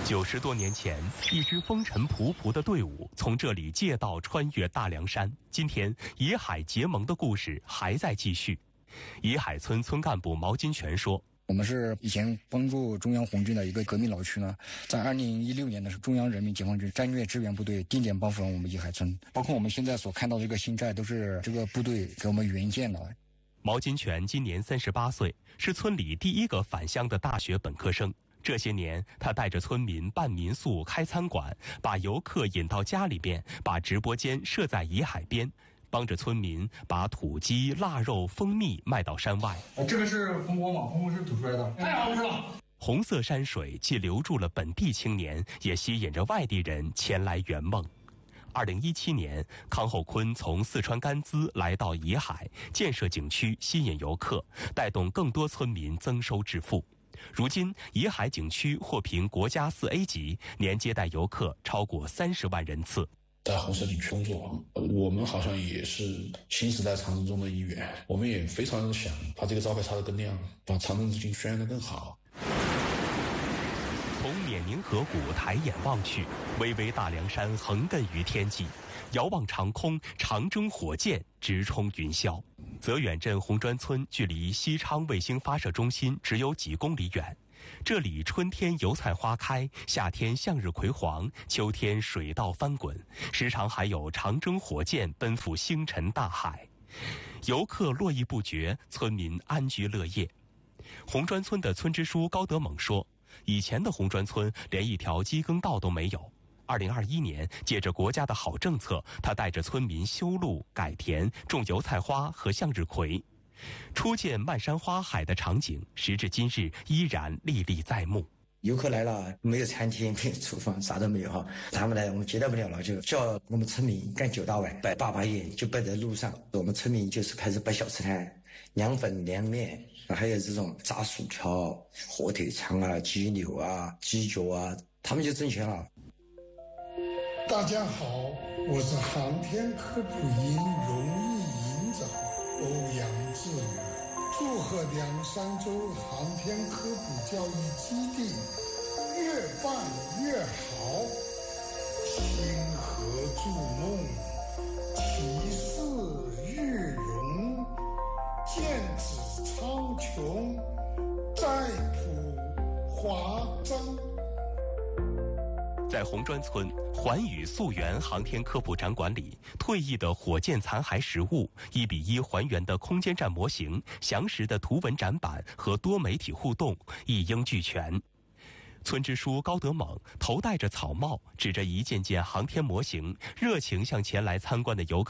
90多年前，一支风尘仆仆的队伍从这里借道穿越大凉山。今天，野海结盟的故事还在继续。野海村村干部毛金泉说：“ 我们是以前帮助中央红军的一个革命老区呢，在2016年的时候，中央人民解放军战略支援部队定点帮扶了我们野海村，包括我们现在所看到的这个新寨，都是这个部队给我们援建的。” 毛金泉今年38岁，是村里第一个返乡的大学本科生。这些年，他带着村民办民宿、开餐馆，把游客引到家里边，把直播间设在野海边，帮着村民把土鸡、腊肉、蜂蜜卖到山外。 这个是蜂窝嘛，蜂窝是吐出来的，太好吃了。 红色山水既留住了本地青年，也吸引着外地人前来圆梦。2017年，康厚坤从四川甘孜来到野海，建设景区，吸引游客，带动更多村民增收致富。如今，野海景区获评国家4A级，年接待游客超过30万人次。 在红色景区工作，我们好像也是新时代长征中的一员，我们也非常想把这个招牌插得更亮，把长征之境宣扬得更好。 从冕宁河谷抬眼望去，巍巍大凉山横亘于天际，遥望长空，长征火箭直冲云霄。泽远镇红砖村距离西昌卫星发射中心只有几公里远，这里春天油菜花开，夏天向日葵黄，秋天水稻翻滚，时常还有长征火箭奔赴星辰大海。游客络绎不绝，村民安居乐业。红砖村的村支书高德猛说，以前的红砖村连一条机耕道都没有。2021年，借着国家的好政策，他带着村民修路、改田、种油菜花和向日葵，初见漫山花海的场景，时至今日依然历历在目。 游客来了，没有餐厅，没有厨房，啥都没有哈。他们来，我们接待不了了，就叫我们村民干9大碗，摆8夜，就摆在路上。我们村民就是开始摆小吃摊，凉粉、凉面，还有这种炸薯条、火腿肠啊、鸡柳啊、鸡脚啊，他们就挣钱了。 大家好，我是航天科普营荣誉营长欧阳志宇，祝贺凉山州航天科普教育基地越办越好，星河筑梦，提示日荣，剑指苍穹，再普华章。 在红砖村环宇溯源航天科普展馆里，退役的火箭残骸实物、1:1还原的空间站模型、详实的图文展板和多媒体互动一应俱全。村支书高德猛头戴着草帽，指着一件件航天模型，热情向前来参观的游客